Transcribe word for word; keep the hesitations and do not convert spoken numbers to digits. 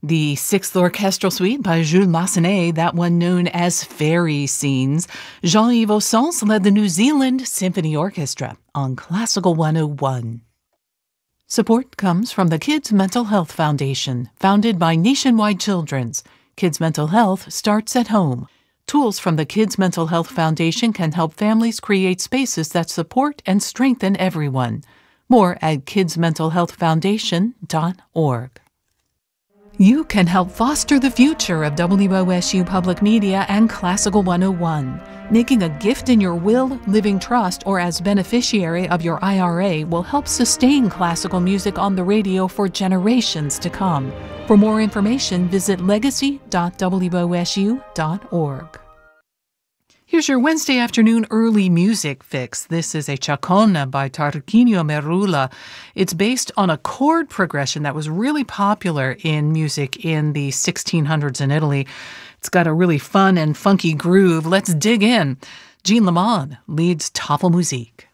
The Sixth Orchestral Suite by Jules Massenet, that one known as Fairy Scenes. Jean-Yves Ossens led the New Zealand Symphony Orchestra on Classical one oh one. Support comes from the Kids Mental Health Foundation, founded by Nationwide Children's. Kids' mental health starts at home. Tools from the Kids Mental Health Foundation can help families create spaces that support and strengthen everyone. More at kids mental health foundation dot org. You can help foster the future of W O S U Public Media and Classical one oh one. Making a gift in your will, living trust, or as beneficiary of your I R A will help sustain classical music on the radio for generations to come. For more information, visit legacy dot w o s u dot org. Here's your Wednesday afternoon early music fix. This is a Chacona by Tarquinio Merula. It's based on a chord progression that was really popular in music in the sixteen hundreds in Italy. It's got a really fun and funky groove. Let's dig in. Jean Lamond leads Tafelmusik.